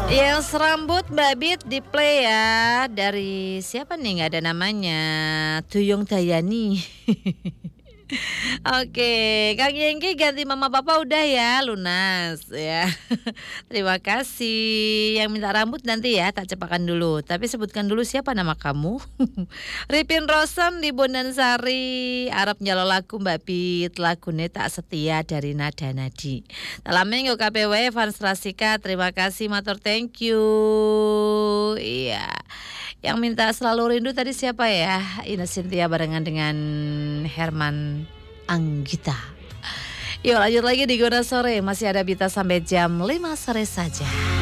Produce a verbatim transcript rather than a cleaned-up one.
Yang serambut Mbak Bit di play ya. Dari siapa nih, nggak ada namanya. Tuyung Dayani. Oke, Kang Yengki ganti mama papa udah ya, lunas ya. Terima kasih. Yang minta rambut nanti ya, tak cepakan dulu. Tapi sebutkan dulu siapa nama kamu. Ripin Rosen di Bondan Sari, Arab nyalo lagu Mbak Bit, lagune tak setia dari Nada Nadi. Dalam minggu K P W Fans Rasika, terima kasih matur thank you. Iya. Yang minta selalu rindu tadi siapa ya? Ina Cynthia barengan dengan Herman Anggita. Yuk lanjut lagi di Gona Sore. Masih ada Bita sampai jam lima sore saja.